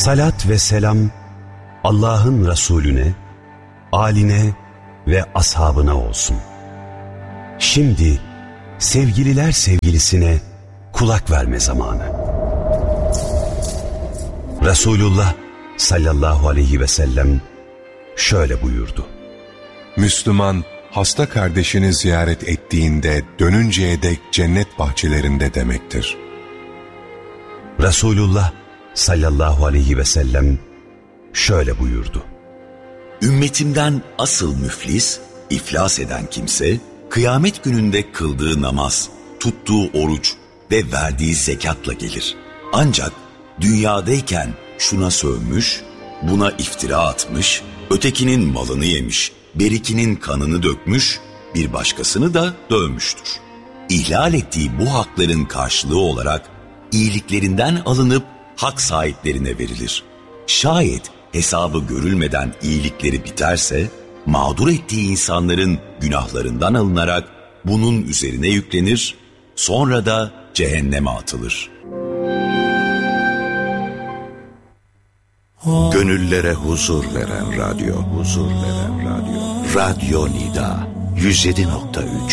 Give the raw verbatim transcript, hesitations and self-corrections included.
Salat ve selam Allah'ın Resulüne, âline ve ashabına olsun. Şimdi sevgililer sevgilisine kulak verme zamanı. Resulullah sallallahu aleyhi ve sellem şöyle buyurdu. Müslüman, hasta kardeşini ziyaret ettiğinde dönünceye dek cennet bahçelerinde demektir. Resulullah sallallahu aleyhi ve sellem şöyle buyurdu. Ümmetimden asıl müflis, iflas eden kimse, kıyamet gününde kıldığı namaz, tuttuğu oruç ve verdiği zekatla gelir. Ancak dünyadayken şuna sövmüş, buna iftira atmış, ötekinin malını yemiş, berikinin kanını dökmüş, bir başkasını da dövmüştür. İhlal ettiği bu hakların karşılığı olarak iyiliklerinden alınıp hak sahiplerine verilir. Şayet hesabı görülmeden iyilikleri biterse, mağdur ettiği insanların günahlarından alınarak bunun üzerine yüklenir, sonra da cehenneme atılır. Gönüllere huzur veren radyo, huzur veren radyo. Radyo Nida yüz yedi nokta üç